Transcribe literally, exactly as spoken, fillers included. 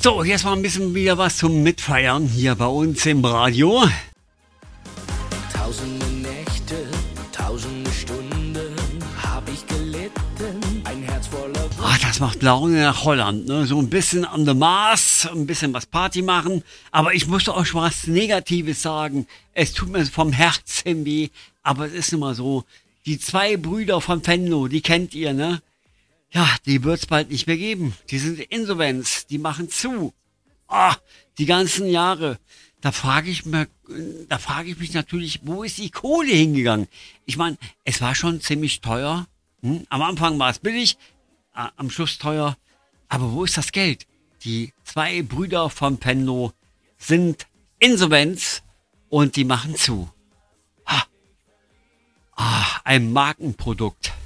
So, jetzt mal ein bisschen wieder was zum Mitfeiern hier bei uns im Radio. Tausende Nächte, tausende Stunden hab ich gelitten, ein Herz voller Wut. Ach, das macht Laune nach Holland, ne? So ein bisschen on the Mars, ein bisschen was Party machen. Aber ich muss auch schon was Negatives sagen. Es tut mir vom Herzen weh, aber es ist immer so. Die zwei Brüder von Venlo, die kennt ihr, ne? Ja, die wird's bald nicht mehr geben. Die sind Insolvenz, die machen zu. Ah, die ganzen Jahre. Da frage ich mich, da frage ich mich natürlich, wo ist die Kohle hingegangen? Ich meine, es war schon ziemlich teuer. Hm? Am Anfang war es billig, äh, am Schluss teuer. Aber wo ist das Geld? Die zwei Brüder von Venlo sind Insolvenz und die machen zu. Ah, ah, ein Markenprodukt.